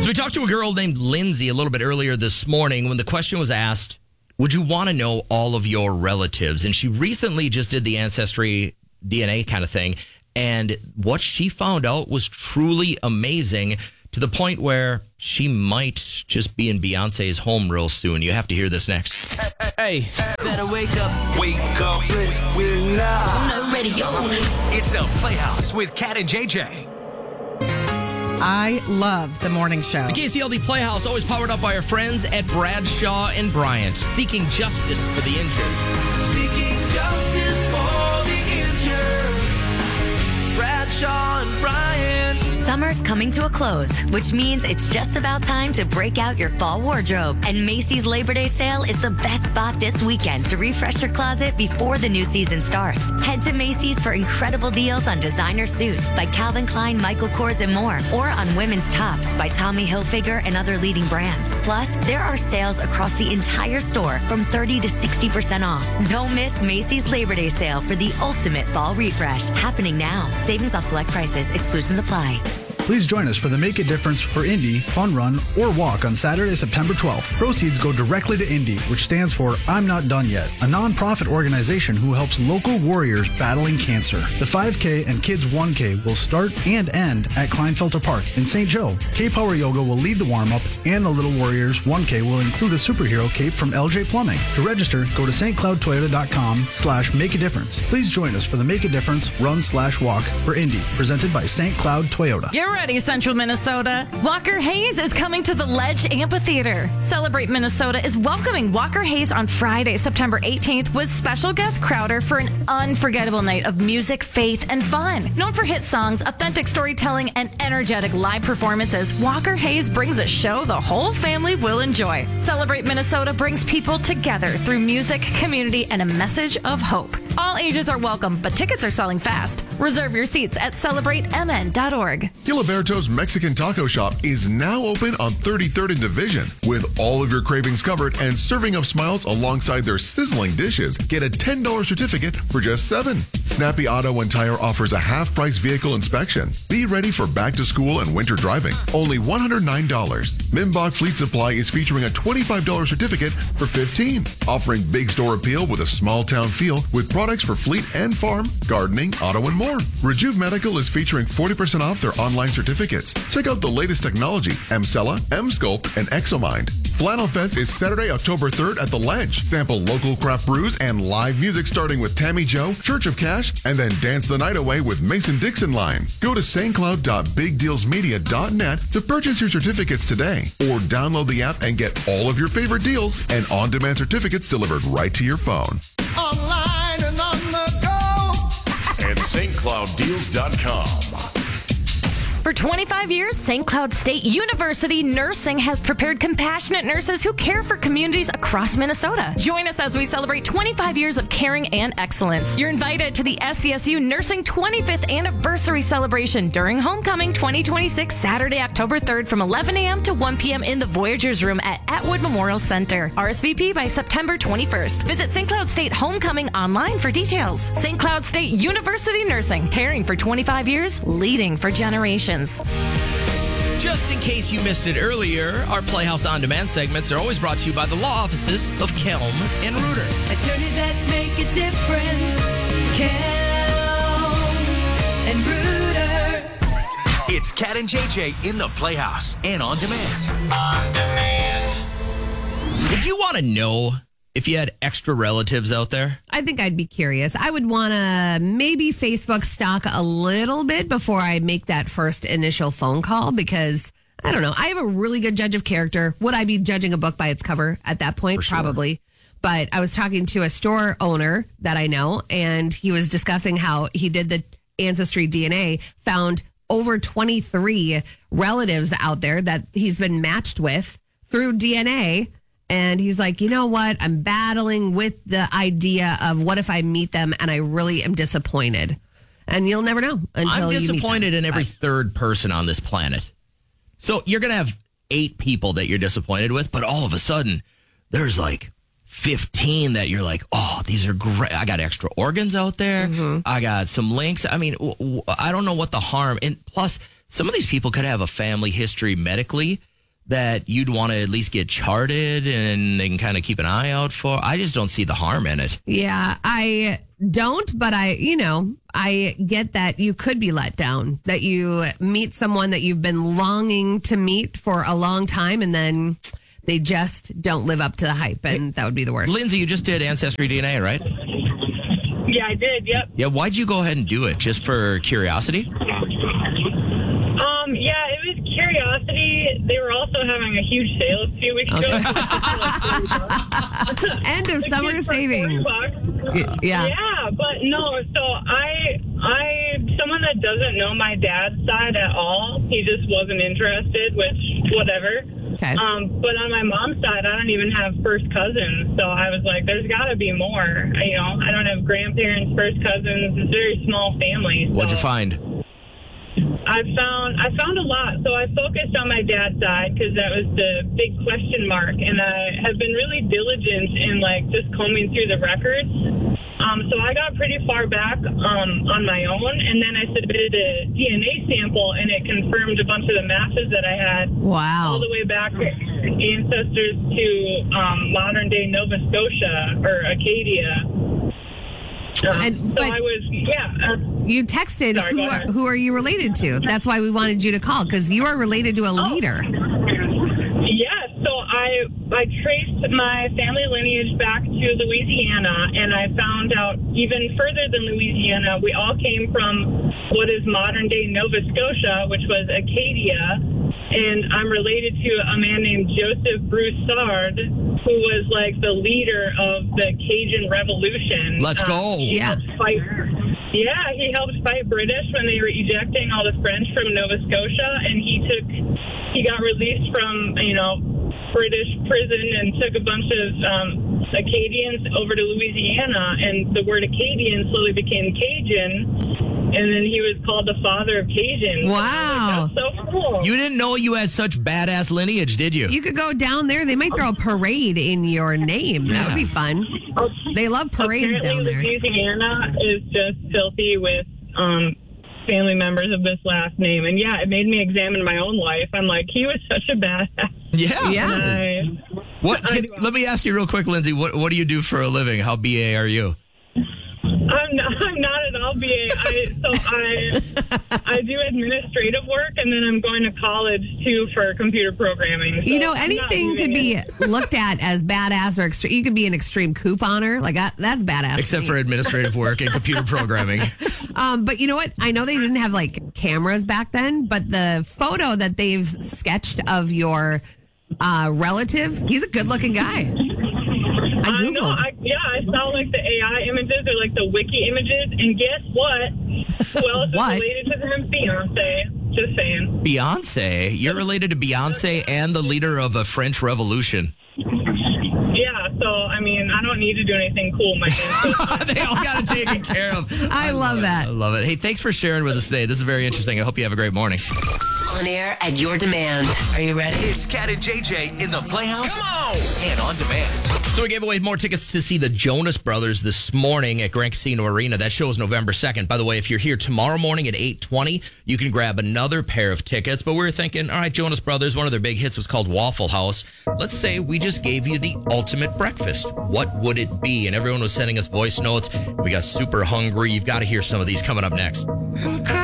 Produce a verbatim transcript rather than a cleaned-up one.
we talked to a girl named Lindsay a little bit earlier this morning when the question was asked, would you want to know all of your relatives? And she recently just did the Ancestry D N A kind of thing. And what she found out was truly amazing, to the point where she might just be in Beyonce's home real soon. You have to hear this next. Hey. Better wake up. Wake up. We're live. On the radio. It's the Playhouse with Kat and J J. I love the morning show. The K C L D Playhouse, always powered up by our friends at Bradshaw and Bryant, seeking justice for the injured. Seeking justice for the injured. Bradshaw and Bryant. Summer's coming to a close, which means it's just about time to break out your fall wardrobe. And Macy's Labor Day sale is the best spot this weekend to refresh your closet before the new season starts. Head to Macy's for incredible deals on designer suits by Calvin Klein, Michael Kors, and more, or on women's tops by Tommy Hilfiger and other leading brands. Plus, there are sales across the entire store from thirty to sixty percent off. Don't miss Macy's Labor Day sale for the ultimate fall refresh, happening now. Savings off select prices. Exclusions apply. Please join us for the Make a Difference for Indy Fun Run or Walk on Saturday, September twelfth. Proceeds go directly to Indy, which stands for I'm Not Done Yet, a non-profit organization who helps local warriors battling cancer. The five K and Kids one K will start and end at Kleinfelter Park in Saint Joe. K-Power Yoga will lead the warm-up, and the Little Warriors one K will include a superhero cape from L J Plumbing. To register, go to stcloudtoyota.com slash make a difference. Please join us for the Make a Difference Run slash Walk for Indy, presented by Saint Cloud Toyota. Get ready, Central Minnesota. Walker Hayes is coming to the Ledge Amphitheater. Celebrate Minnesota is welcoming Walker Hayes on Friday, September eighteenth, with special guest Crowder for an unforgettable night of music, faith, and fun. Known for hit songs, authentic storytelling, and energetic live performances, Walker Hayes brings a show the whole family will enjoy. Celebrate Minnesota brings people together through music, community, and a message of hope. All ages are welcome, but tickets are selling fast. Reserve your seats at celebrate m n dot org. Giliberto's Mexican Taco Shop is now open on thirty-third and Division. With all of your cravings covered and serving up smiles alongside their sizzling dishes, get a ten dollars certificate for just seven dollars. Snappy Auto and Tire offers a half-price vehicle inspection. Be ready for back to school and winter driving. Only one hundred nine dollars. Mimbach Fleet Supply is featuring a twenty-five dollars certificate for fifteen dollars. Offering big store appeal with a small town feel with products for fleet and farm, gardening, auto, and more. Rejuve Medical is featuring forty percent off their online certificates. Check out the latest technology, Emcella, Emsculpt, and Exomind. Flannel Fest is Saturday, October third at The Ledge. Sample local craft brews and live music starting with Tammy Joe, Church of Cash, and then dance the night away with Mason Dixon Line. Go to st cloud dot big deals media dot net to purchase your certificates today, or download the app and get all of your favorite deals and on-demand certificates delivered right to your phone. Online and on the go. At st cloud deals dot com. For twenty-five years, Saint Cloud State University Nursing has prepared compassionate nurses who care for communities across Minnesota. Join us as we celebrate twenty-five years of caring and excellence. You're invited to the S C S U Nursing twenty-fifth Anniversary Celebration during Homecoming twenty twenty-six, Saturday, October third from eleven a.m. to one p.m. in the Voyagers Room at Atwood Memorial Center. R S V P by September twenty-first. Visit Saint Cloud State Homecoming online for details. Saint Cloud State University Nursing, caring for twenty-five years, leading for generations. Just in case you missed it earlier, our Playhouse On Demand segments are always brought to you by the law offices of Kelm and Reuter. Attorneys that make a difference. Kelm and Reuter. It's Kat and J J in the Playhouse and on demand. On demand. Would you want to know if you had extra relatives out there? I think I'd be curious. I would want to maybe Facebook stalk a little bit before I make that first initial phone call, because I don't know. I have a really good judge of character. Would I be judging a book by its cover at that point? Sure. Probably. But I was talking to a store owner that I know, and he was discussing how he did the Ancestry D N A, found over twenty-three relatives out there that he's been matched with through D N A. And he's like, you know what? I'm battling with the idea of what if I meet them and I really am disappointed. And you'll never know until I'm you meet them. disappointed in every But third person on this planet. So you're going to have eight people that you're disappointed with, but all of a sudden there's like fifteen that you're like, oh, these are great. I got extra organs out there. Mm-hmm. I got some links. I mean, w- w- I don't know what the harm. And plus, some of these people could have a family history medically that you'd want to at least get charted and they can kind of keep an eye out for? I just don't see the harm in it. Yeah, I don't, but I, you know, I get that you could be let down, that you meet someone that you've been longing to meet for a long time and then they just don't live up to the hype, and that would be the worst. Lindsay, you just did Ancestry D N A, right? Yeah, I did, yep. Yeah, why'd you go ahead and do it? Just for curiosity? Um, yeah, it was curiosity. They were also having a huge sale a few weeks ago. End of summer savings. Y- Yeah. Yeah, but no, so I, I, someone that doesn't know my dad's side at all, he just wasn't interested, which, whatever. Okay. Um, but on my mom's side, I don't even have first cousins, so I was like, there's got to be more. You know, I don't have grandparents, first cousins. It's a very small family. So. What'd you find? I found I found a lot. So I focused on my dad's side because that was the big question mark, and I have been really diligent in like just combing through the records. Um, so I got pretty far back um, on my own, and then I submitted a D N A sample, and it confirmed a bunch of the matches that I had. Wow! All the way back ancestors to um, modern day Nova Scotia or Acadia. Um, And- so but- I was, yeah. Uh, You texted, Sorry, who, go are, ahead. who are you related to? That's why we wanted you to call, because you are related to a Oh. leader. Yeah, so I I traced my family lineage back to Louisiana, and I found out even further than Louisiana, we all came from what is modern-day Nova Scotia, which was Acadia, and I'm related to a man named Joseph Broussard, who was like the leader of the Cajun Revolution. Let's go. Um, he Yeah. helped fight, yeah, he helped fight British when they were ejecting all the French from Nova Scotia, and he took, he got released from, you know, British prison and took a bunch of um, Acadians over to Louisiana, and the word Acadian slowly became Cajun, and then he was called the father of Cajun. Wow. That's so cool. You didn't know you had such badass lineage, did you? You could go down there. They might throw a parade in your name. That would be fun. They love parades Apparently down there. Louisiana is just filthy with um, family members of this last name. And yeah, it made me examine my own life. I'm like, he was such a badass. Yeah. Yeah. And What? I- Can, let me ask you real quick, Lindsay. What What do you do for a living? How B A are you? I'm not, I'm not at all B A. I, so I I do administrative work, and then I'm going to college too for computer programming. So You know, I'm not anything could moving be it. looked at as badass or extreme. You could be an extreme couponer. Like, that, that's badass. to Except me. for administrative work and computer programming. Um, but you know what? I know they didn't have like cameras back then, but the photo that they've sketched of your uh, relative, he's a good looking guy. I I know. Googled. I, yeah, I saw like the A I images or like the wiki images, and guess what? Who else is What? related to them? Beyonce. Just saying. Beyonce. You're related to Beyonce and the leader of a French Revolution. Yeah. So I mean, I don't need to do anything cool. My ancestors. They all got it taken care of. I love it. that. I love it. Hey, thanks for sharing with us today. This is very interesting. I hope you have a great morning. On air at your demand. Are you ready? It's Cat and J J in the Playhouse. Come on! And on demand. So we gave away more tickets to see the Jonas Brothers this morning at Grand Casino Arena. That show is November second. By the way, if you're here tomorrow morning at eight twenty, you can grab another pair of tickets. But we were thinking, all right, Jonas Brothers, one of their big hits was called Waffle House. Let's say we just gave you the ultimate breakfast. What would it be? And everyone was sending us voice notes. We got super hungry. You've got to hear some of these coming up next. I'm crying.